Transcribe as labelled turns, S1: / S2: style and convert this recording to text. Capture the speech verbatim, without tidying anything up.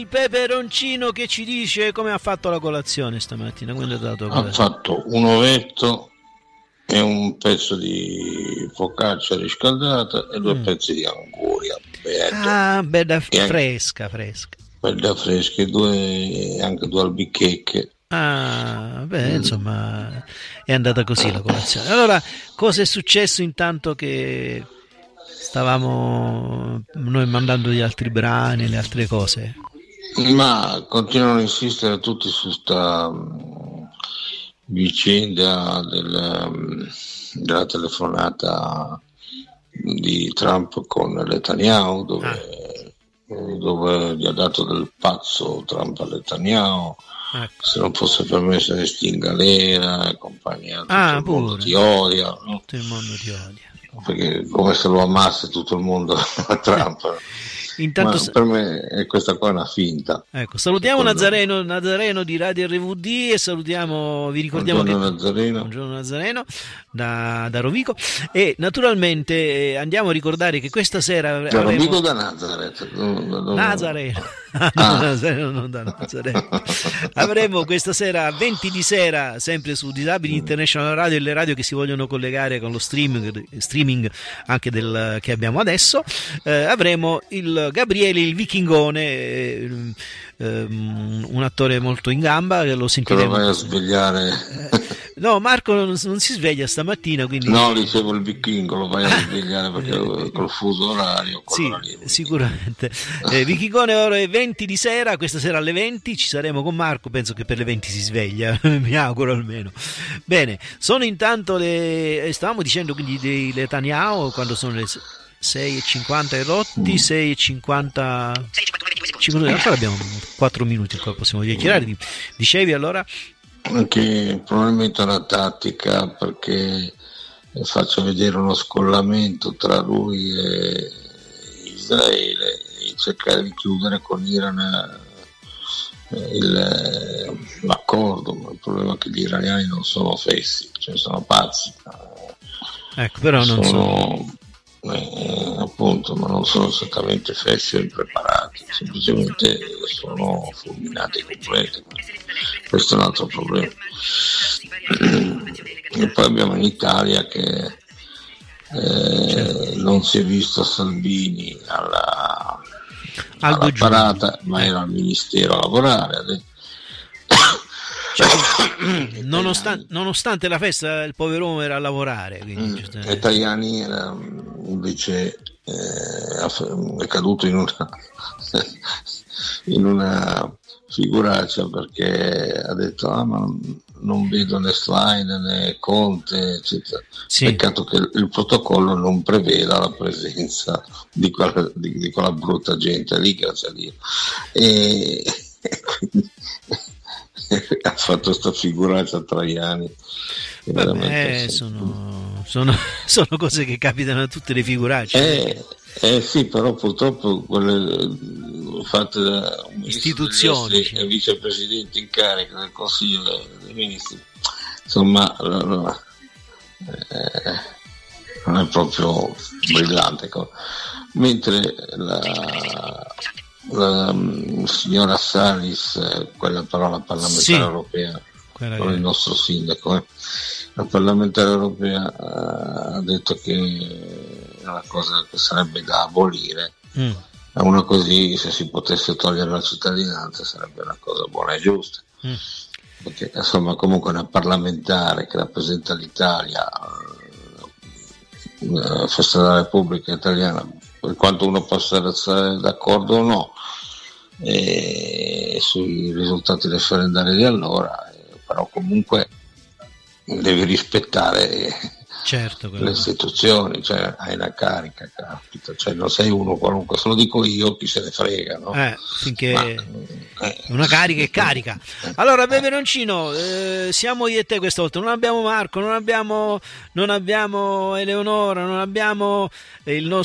S1: Il peperoncino che ci dice come ha fatto la colazione stamattina. Quando è dato
S2: ha fatto un ovetto e un pezzo di focaccia riscaldata e due mm. pezzi di anguria. Bello.
S1: Ah, bella fresca, fresca.
S2: Bella fresca e due, anche due albicchecche.
S1: Ah, beh, mm. insomma, è andata così la colazione. Allora, cosa è successo intanto che stavamo noi mandando gli altri brani, le altre cose?
S2: Ma continuano a insistere tutti su questa um, vicenda del, um, della telefonata di Trump con Netanyahu, dove, ah. dove gli ha dato del pazzo Trump a Netanyahu, ecco. Se non fosse permesso resti in galera e compagnia, tutto
S1: ah,
S2: il
S1: pure.
S2: mondo ti odia, no?
S1: Tutto il mondo ti odia.
S2: Perché come se lo amasse tutto il mondo a Trump.
S1: Intanto,
S2: ma per me è questa qua è una finta.
S1: Ecco, salutiamo Nazareno, Nazareno di Radio R V D e salutiamo, vi ricordiamo
S2: buongiorno
S1: che
S2: Nazareno.
S1: Buongiorno Nazareno da, da Rovigo e naturalmente eh, andiamo a ricordare che questa sera
S2: da
S1: avremo...
S2: Rovigo da Nazareth no,
S1: Nazareno ah. no, Nazareno non da Nazareno avremo questa sera a venti di sera sempre su Disabili International Radio e le radio che si vogliono collegare con lo streaming, streaming anche del che abbiamo adesso, eh, avremo il Gabriele il Vichingone, eh, um, un attore molto in gamba che lo sentiremo.
S2: Che lo vai a svegliare.
S1: Eh, no, Marco non, non si sveglia stamattina, quindi
S2: no, dicevo il vichingo lo vai a svegliare perché col fuso orario.
S1: Sì, sicuramente. Eh, Vichingone ore venti di sera, questa sera alle venti ci saremo con Marco, penso che per le venti si sveglia, mi auguro almeno. Bene, sono intanto le stavamo dicendo quindi dei Netanyahu quando sono le sei e cinquanta e rotti, sei e cinquanta ancora abbiamo quattro minuti ancora, possiamo chiacchierare. Dicevi allora?
S2: Anche probabilmente una tattica, perché faccio vedere uno scollamento tra lui e Israele e cercare di chiudere con Iran il, l'accordo, ma il problema è che gli iraniani non sono fessi, cioè sono pazzi,
S1: ecco, però non
S2: sono,
S1: sono...
S2: Eh, appunto, ma non sono esattamente fessi o impreparati, semplicemente sono fulminati completi. Questo è un altro problema. E poi abbiamo in Italia che eh, non si è visto Salvini alla, alla parata, ma era al ministero a lavorare.
S1: Cioè, nonostante, nonostante la festa il pover'uomo era a lavorare, quindi,
S2: mm, e Tajani era, invece eh, è caduto in una in una figuraccia, perché ha detto ah ma non vedo né slide né Conte eccetera. Sì. Peccato che il protocollo non preveda la presenza di quella, di, di quella brutta gente lì, grazie a Dio, e, e quindi ha fatto sta figuraccia Traiani.
S1: Vabbè, sono, sono, sono cose che capitano a tutte le figuracce.
S2: Eh, eh sì, però purtroppo quelle fatte da un
S1: istituzioni
S2: ministro e vicepresidente in carica del Consiglio dei Ministri, insomma, eh, non è proprio brillante. Mentre la la um, signora Salis, quella però la parlamentare sì, europea, con che... il nostro sindaco, eh. la parlamentare europea uh, ha detto che è una cosa che sarebbe da abolire. Mm. Una così, se si potesse togliere la cittadinanza, sarebbe una cosa buona e giusta. Mm. Perché insomma comunque una parlamentare che rappresenta l'Italia, uh, festa della Repubblica Italiana, per quanto uno possa essere d'accordo o no eh, sui risultati referendari di allora, eh, però comunque devi rispettare
S1: certo,
S2: le istituzioni, cioè hai una carica, capito? Cioè non sei uno qualunque, se lo dico io chi se ne frega, no?
S1: Eh, finché Ma, eh, una carica è carica. Allora Peperoncino, eh, siamo io e te questa volta, non abbiamo Marco, non abbiamo, non abbiamo Eleonora, non abbiamo il nostro